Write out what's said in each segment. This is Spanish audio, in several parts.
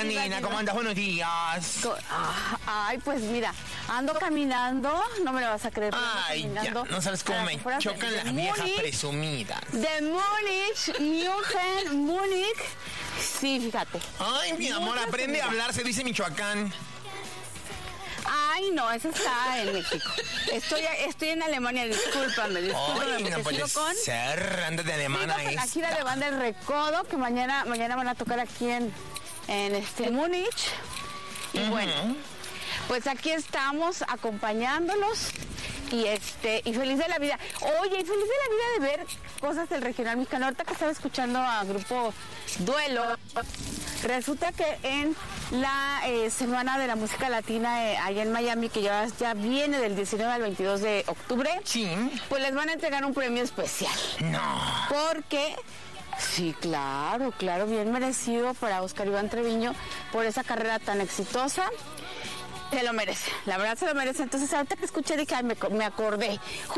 Hola, nena, ¿cómo andas? Buenos días. Ay, pues mira, ando caminando, no me lo vas a creer. Ay, ya, no sabes cómo me chocan las viejas presumidas. De Múnich, Múnich. Sí, fíjate. Ay, mi amor, aprende a hablar, se dice Michoacán. Ay, no, eso está en México. Estoy en Alemania, discúlpame. Ay, no puede ser, andas de alemana. Aquí la banda El Recodo, que mañana van a tocar aquí en Múnich. Y bueno, pues aquí estamos acompañándolos y feliz de la vida. Oye, y feliz de la vida de ver cosas del regional mexicano. Ahorita que estaba escuchando a Grupo Duelo, resulta que en la Semana de la Música Latina allá en Miami, que ya viene del 19 al 22 de octubre, sí, pues les van a entregar un premio especial. No. Porque, sí, claro, bien merecido para Óscar Iván Treviño por esa carrera tan exitosa. Se lo merece, la verdad se lo merece. Entonces, ahorita que escuché dije, ay, me acordé.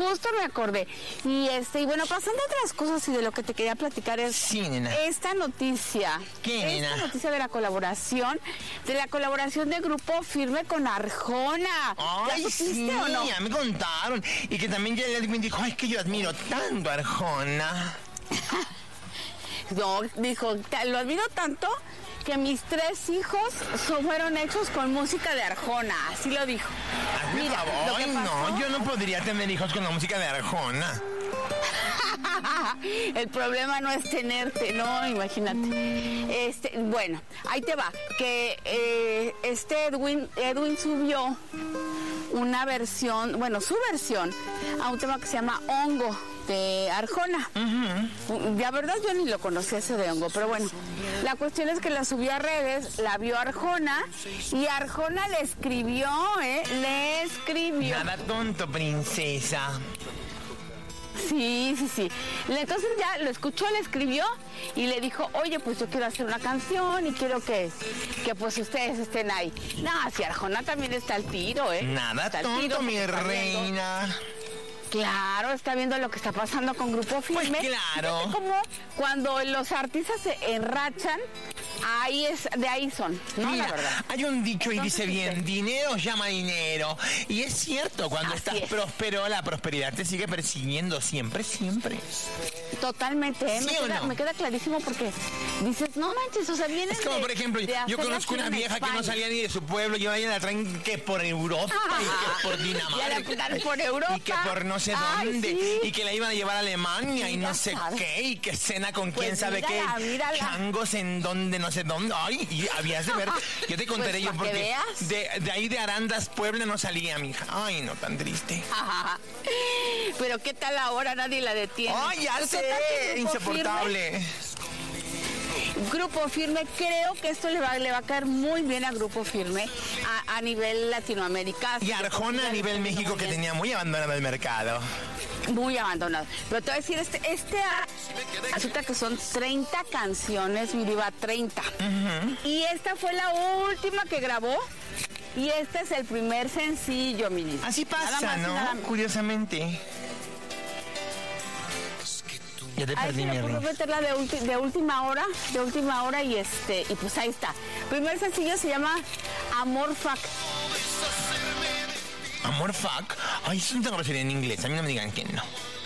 Y bueno, pasando a otras cosas y de lo que te quería platicar es sí, nena. Esta noticia. ¿Qué, nena? Esta noticia de la colaboración de Grupo Firme con Arjona. Ay, ¿Ya supiste o no? Ya me contaron. Y que también ya alguien dijo, ay, es que yo admiro tanto a Arjona. No, dijo, lo admiro tanto que mis 3 hijos fueron hechos con música de Arjona, así lo dijo. Mira, ay, no, yo no podría tener hijos con la música de Arjona. El problema no es tenerte, no, imagínate. Bueno, ahí te va, que Edwin subió una versión, su versión a un tema que se llama Hongo, de Arjona. La verdad yo ni lo conocía ese de Hongo, pero bueno, la cuestión es que la subió a redes, la vio Arjona y Arjona le escribió. Nada tonto, princesa. Sí. Entonces ya lo escuchó, le escribió y le dijo, oye, pues yo quiero hacer una canción y quiero que pues ustedes estén ahí. No, si Arjona también está al tiro, Nada está tonto, mi reina. Claro, está viendo lo que está pasando con Grupo Firme. Pues claro. Fíjate como cuando los artistas se enrachan, de ahí son, ¿no? Mira, la verdad. hay un dicho y dice bien, dinero llama dinero. Y es cierto, cuando estás próspero, la prosperidad te sigue persiguiendo siempre. Totalmente, ¿Sí me queda clarísimo porque dices, no manches, o sea, vienes. Es como, por ejemplo, yo conozco una vieja que no salía ni de su pueblo, y la traen que por Europa, y que por Dinamarca, por Europa, y que por no sé dónde, sí. Y que la iban a llevar a Alemania, y no sé qué, y que cena con pues quién sabe mírala. qué, changos en donde, no sé dónde. Ay, y habías de ver, yo te contaré pues, yo, porque de ahí de Arandas, Puebla, no salía, mija. Ay, no, tan triste. Pero qué tal ahora, nadie la detiene. Ay, ya sé, insoportable. Grupo Firme, creo que esto le va a caer muy bien a Grupo Firme a nivel Latinoamérica. Y Arjona a nivel México, que tenía muy abandonado el mercado. Muy abandonado. Pero te voy a decir, resulta que son 30 canciones, mi diva, 30. Y esta fue la última que grabó. Y este es el primer sencillo, mi diva. Así pasa, ¿no? Curiosamente. Ya te perdí, mi reina. Meterla de última hora y pues ahí está. Primer sencillo se llama Amor Fuck. ¿Amor fuck? Ay, eso no tengo que decir en inglés, a mí no me digan que no.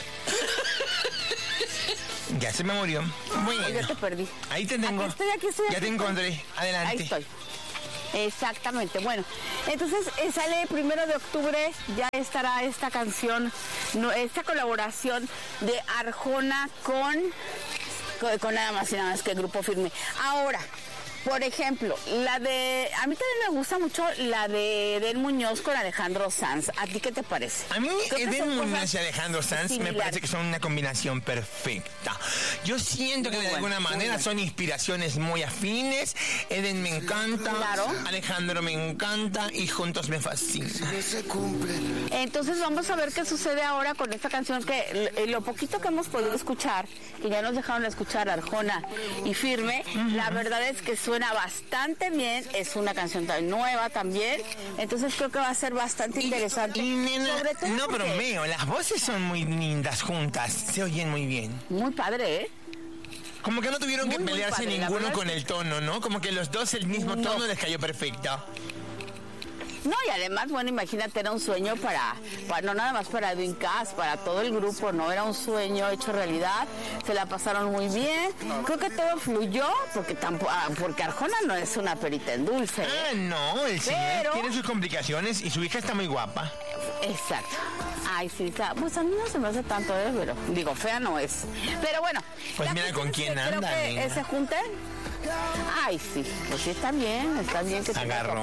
Ya se me murió. Bueno, ya te perdí. Ahí te tengo. Aquí estoy. Ya te encontré. Adelante. Ahí estoy. Exactamente. Bueno, entonces sale el 1 de octubre, ya estará esta canción, esta colaboración de Arjona con nada más y nada más que el Grupo Firme. Ahora, por ejemplo, a mí también me gusta mucho la de Edén Muñoz con Alejandro Sanz. ¿A ti qué te parece? A mí Edén Muñoz y Alejandro Sanz me parece que son una combinación perfecta. Yo siento que de alguna manera son inspiraciones muy afines. Edén me encanta, claro. Alejandro me encanta y juntos me fascina. Entonces vamos a ver qué sucede ahora con esta canción que lo poquito que hemos podido escuchar, que ya nos dejaron escuchar Arjona y Firme, la verdad es que suena bastante bien, es una canción tan nueva también, entonces creo que va a ser bastante interesante. Y nena, sobre todo no bromeo, las voces son muy lindas juntas, se oyen muy bien. Muy padre, ¿eh? Como que no tuvieron que pelearse ninguno con el tono, ¿no? Como que los dos el mismo tono les cayó perfecto. No, y además, bueno, imagínate, era un sueño para no nada más para Edwin Cass, para todo el grupo, ¿no? Era un sueño hecho realidad, se la pasaron muy bien, creo que todo fluyó, porque Arjona no es una perita en dulce. No, el señor tiene sus complicaciones y su hija está muy guapa. Exacto. Ay, sí, pues a mí no se me hace tanto, pero digo, fea no es. Pero bueno. Pues mira con quién anda. Creo que se junten. Ay, sí, pues sí, está bien que agarró.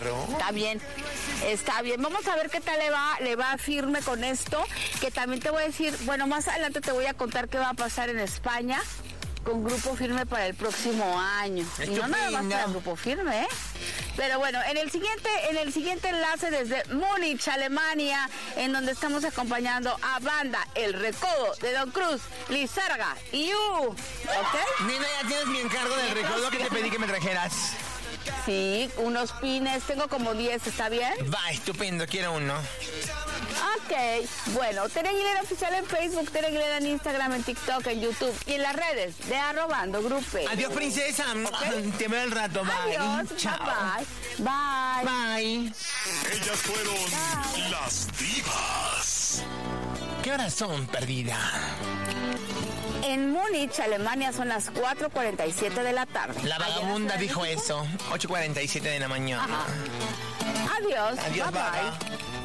Está bien, vamos a ver qué tal le va firme con esto, que también te voy a decir, bueno, más adelante te voy a contar qué va a pasar en España con Grupo Firme para el próximo año. Y no nada más para Grupo Firme, ¿eh? Pero bueno, en el siguiente enlace desde Múnich, Alemania, en donde estamos acompañando a banda El Recodo de Don Cruz, Lizárraga y ¿ok? Nina, ya tienes mi encargo del recodo que te pedí que me trajeras. Sí, unos pines, tengo como 10, ¿está bien? Va, estupendo, quiero uno. Ok, bueno, Tere Aguilera Oficial en Facebook, Tere Aguilera en Instagram, en TikTok, en YouTube y en las redes de @andogrupe. Adiós, princesa. Okay. Te veo al rato. Bye. Adiós. Chao. Bye. Ellas fueron las divas. ¿Qué horas son, perdida? En Múnich, Alemania, son las 4:47 de la tarde. La vagabunda dijo eso. 8:47 de la mañana. Ajá. Adiós. Bye.